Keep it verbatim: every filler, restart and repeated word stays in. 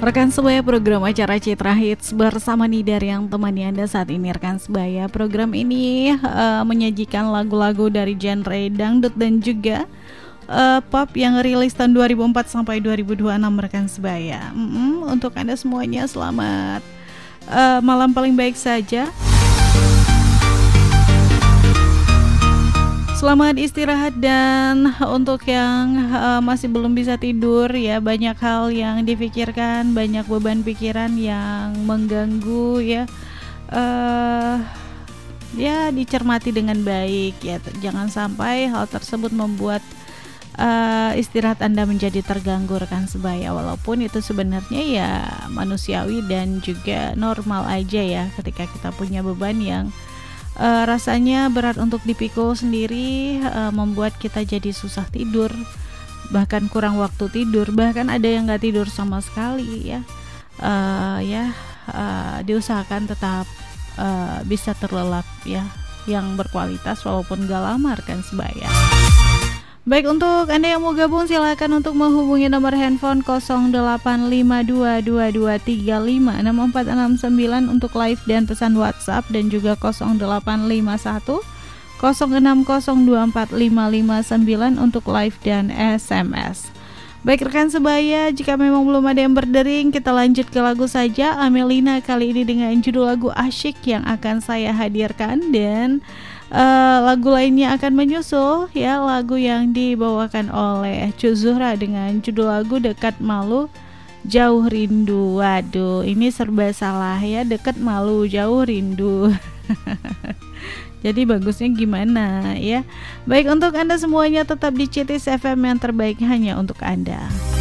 Rekan sebaya, program acara Citra Hits bersama Nidar yang temani Anda saat ini. Rekan sebaya, program ini uh, menyajikan lagu-lagu dari genre dangdut dan juga uh, pop yang rilis tahun dua ribu empat sampai dua ribu dua puluh enam. Rekan sebaya, mm-hmm, untuk Anda semuanya selamat uh, malam paling baik saja. Selamat istirahat, dan untuk yang uh, masih belum bisa tidur ya, banyak hal yang difikirkan, banyak beban pikiran yang mengganggu ya, uh, ya dicermati dengan baik ya. Jangan sampai hal tersebut membuat uh, istirahat Anda menjadi terganggu, rekan sebaya. Walaupun itu sebenarnya ya manusiawi dan juga normal aja ya, ketika kita punya beban yang Uh, rasanya berat untuk dipikul sendiri, uh, membuat kita jadi susah tidur, bahkan kurang waktu tidur, bahkan ada yang nggak tidur sama sekali ya. Uh, ya uh, diusahakan tetap uh, bisa terlelap ya, yang berkualitas walaupun gak lama, rekan sebaya. Baik, untuk Anda yang mau gabung silakan untuk menghubungi nomor handphone nol delapan lima dua dua dua tiga lima enam empat enam sembilan untuk live dan pesan WhatsApp, dan juga nol delapan lima satu nol enam nol dua empat lima lima sembilan untuk live dan S M S. Baik rekan sebaya, jika memang belum ada yang berdering, kita lanjut ke lagu saja. Amelina kali ini dengan judul lagu Asyik yang akan saya hadirkan, dan Uh, lagu lainnya akan menyusul ya, lagu yang dibawakan oleh Cu Zuhra dengan judul lagu Dekat Malu Jauh Rindu. Waduh, ini serba salah ya, dekat malu jauh rindu. Jadi bagusnya gimana ya? Baik, untuk Anda semuanya tetap di C T S F M yang terbaik hanya untuk Anda.